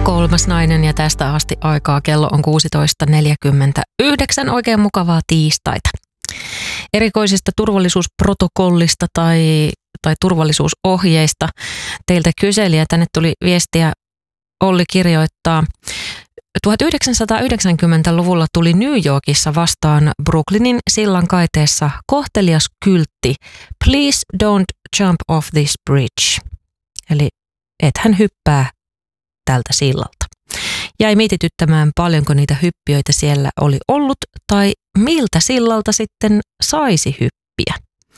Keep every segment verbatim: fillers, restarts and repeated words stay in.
Kolmas nainen ja tästä asti aikaa kello on kuusitoista neljäkymmentäyhdeksän. Oikein mukavaa tiistaita. Erikoisista turvallisuusprotokollista tai, tai turvallisuusohjeista teiltä kyselijä. Tänne tuli viestiä, Olli kirjoittaa. tuhatyhdeksänsataayhdeksänkymmentäluvulla tuli New Yorkissa vastaan Brooklynin sillan kaiteessa kohtelias kyltti Please don't jump off this bridge. Eli ethän hyppää tältä sillalta. Jäi mietityttämään, paljonko niitä hyppijöitä siellä oli ollut tai miltä sillalta sitten saisi hyppiä.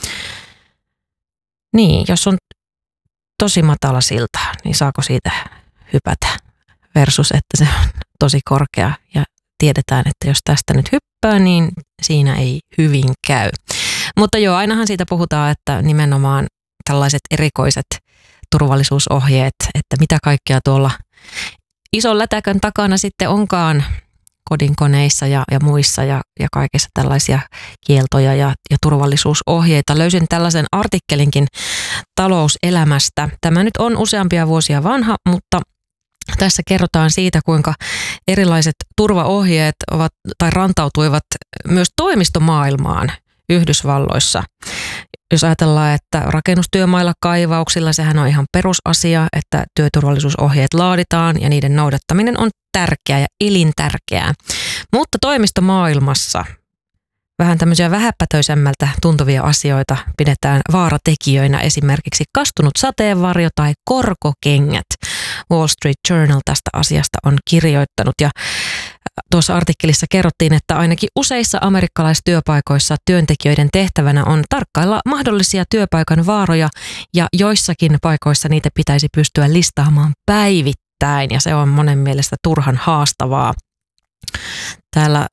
Niin, jos on tosi matala silta, niin saako siitä hypätä versus, että se on tosi korkea ja tiedetään, että jos tästä nyt hyppää, niin siinä ei hyvin käy. Mutta joo, ainahan siitä puhutaan, että nimenomaan tällaiset erikoiset turvallisuusohjeet, että mitä kaikkea tuolla ison lätäkön takana sitten onkaan kodinkoneissa ja, ja muissa ja, ja kaikissa tällaisia kieltoja ja, ja turvallisuusohjeita. Löysin tällaisen artikkelinkin talouselämästä. Tämä nyt on useampia vuosia vanha, mutta tässä kerrotaan siitä, kuinka erilaiset turvaohjeet ovat tai rantautuivat myös toimistomaailmaan Yhdysvalloissa. Jos ajatellaan, että rakennustyömailla kaivauksilla, sehän on ihan perusasia, että työturvallisuusohjeet laaditaan ja niiden noudattaminen on tärkeää ja elintärkeää. Mutta toimistomaailmassa vähän tämmöisiä vähäpätöisemmältä tuntuvia asioita pidetään vaaratekijöinä, esimerkiksi kastunut sateenvarjo tai korkokengät. Wall Street Journal tästä asiasta on kirjoittanut ja tuossa artikkelissa kerrottiin, että ainakin useissa amerikkalaistyöpaikoissa työntekijöiden tehtävänä on tarkkailla mahdollisia työpaikan vaaroja ja joissakin paikoissa niitä pitäisi pystyä listaamaan päivittäin ja se on monen mielestä turhan haastavaa. Täällä,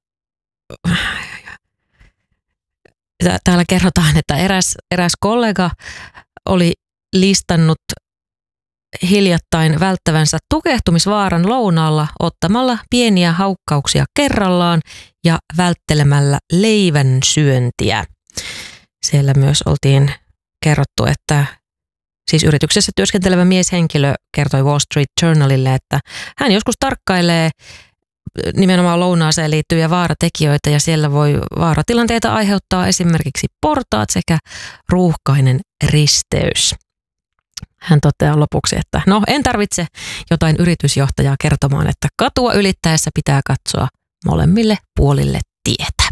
täällä kerrotaan, että eräs, eräs kollega oli listannut hiljattain välttävänsä tukehtumisvaaran lounaalla ottamalla pieniä haukkauksia kerrallaan ja välttelemällä leivän syöntiä. Siellä myös oltiin kerrottu, että siis yrityksessä työskentelevä mieshenkilö kertoi Wall Street Journalille, että hän joskus tarkkailee nimenomaan lounaaseen liittyviä vaaratekijöitä ja siellä voi vaaratilanteita aiheuttaa esimerkiksi portaat sekä ruuhkainen risteys. Hän toteaa lopuksi, että no en tarvitse jotain yritysjohtajaa kertomaan, että katua ylittäessä pitää katsoa molemmille puolille tietä.